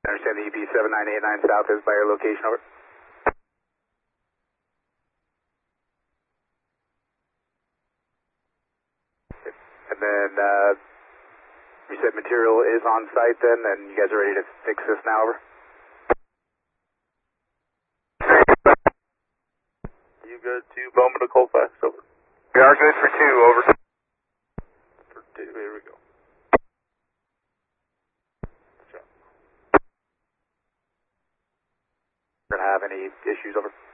I understand the EP 7989 south is by your location, over. And then you said material is on site then, and you guys are ready to fix this now, over? You good to Bowman to Colfax, over. We are good for 2, over. For 2, here we go. Gonna have any issues, over?